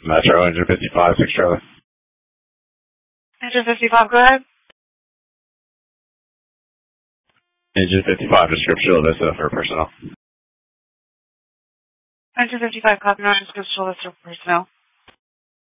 Metro, engine 55, 6 Charlie. Engine 55, go ahead. Engine 55, description of Vista for personnel. Engine 55, copy, non-description list for personnel.